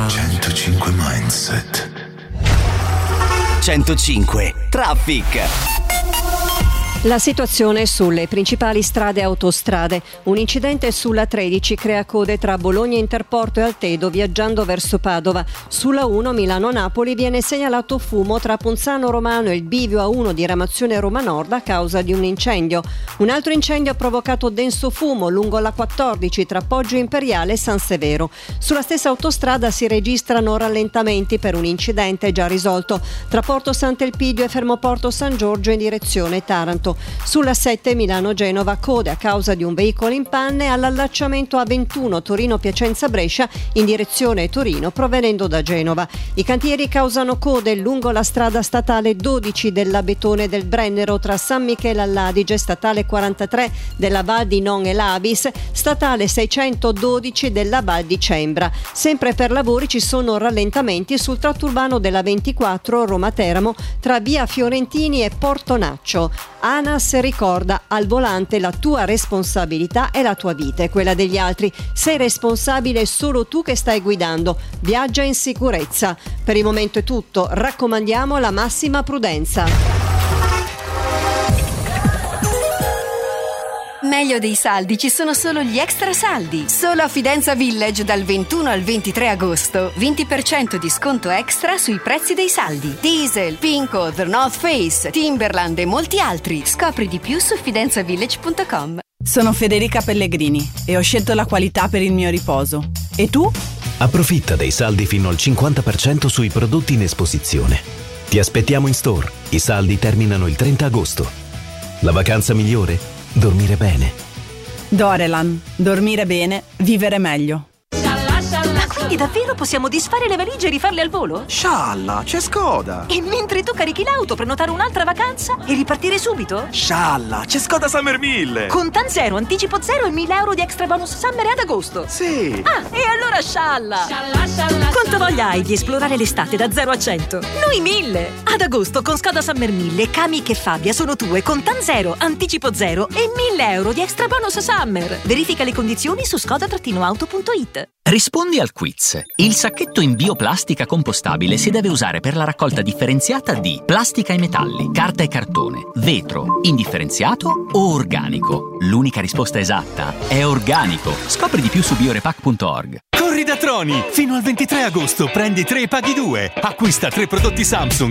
105 Mindset. 105 Traffic. La situazione sulle principali strade e autostrade. Un incidente sulla 13 crea code tra Bologna Interporto e Altedo viaggiando verso Padova. Sulla 1 Milano-Napoli viene segnalato fumo tra Ponzano Romano e il bivio A1 di Ramazione Roma Nord a causa di un incendio. Un altro incendio ha provocato denso fumo lungo la 14 tra Poggio Imperiale e San Severo. Sulla stessa autostrada si registrano rallentamenti per un incidente già risolto tra Porto Sant'Elpidio e Fermoporto San Giorgio in direzione Taranto. Sulla 7 Milano-Genova code a causa di un veicolo in panne all'allacciamento A21 Torino-Piacenza-Brescia in direzione Torino provenendo da Genova. I cantieri causano code lungo la strada statale 12 dell'Abetone del Brennero tra San Michele all'Adige, statale 43 della Val di Non e Labis, statale 612 della Val di Cembra. Sempre per lavori ci sono rallentamenti sul tratto urbano della 24 Roma-Teramo tra via Fiorentini e Portonaccio. ANAS ricorda: al volante la tua responsabilità è la tua vita e quella degli altri. Sei responsabile solo tu che stai guidando. Viaggia in sicurezza. Per il momento è tutto. Raccomandiamo la massima prudenza. Meglio dei saldi ci sono solo gli extra saldi. Solo a Fidenza Village dal 21 al 23 agosto. 20% di sconto extra sui prezzi dei saldi. Diesel, Pinco, The North Face, Timberland e molti altri. Scopri di più su fidenzavillage.com. Sono Federica Pellegrini e ho scelto la qualità per il mio riposo. E tu? Approfitta dei saldi fino al 50% sui prodotti in esposizione. Ti aspettiamo in store. I saldi terminano il 30 agosto. La vacanza migliore? Dormire bene. Dorelan. Dormire bene, vivere meglio. Ma quindi davvero possiamo disfare le valigie e rifarle al volo? Scialla, c'è Skoda! E mentre tu carichi l'auto, prenotare un'altra vacanza e ripartire subito? Scialla, c'è Skoda Summer 1000! Contan zero, anticipo zero e 1.000 euro di extra bonus summer ad agosto! Sì! Ah, e allora scialla! Quanto voglia hai di esplorare l'estate da 0 a 100? Noi 1000! Ad agosto con Skoda Summer 1000, Kamiq e Fabia sono tue, Contan zero, anticipo zero e 1.000 euro di extra bonus summer! Verifica le condizioni su skoda-auto.it. Rispondi al quiz. Il sacchetto in bioplastica compostabile si deve usare per la raccolta differenziata di plastica e metalli, carta e cartone, vetro, indifferenziato o organico. L'unica risposta esatta è organico. Scopri di più su biorepack.org. Corri da Troni! Fino al 23 agosto prendi 3 e paghi 2. Acquista 3 prodotti Samsung